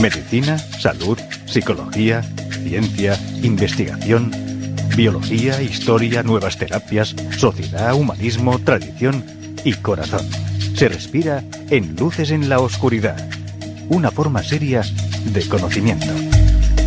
Medicina, salud, psicología, ciencia, investigación, biología, historia, nuevas terapias, sociedad, humanismo, tradición y corazón. Se respira en Luces en la Oscuridad, una forma seria de conocimiento.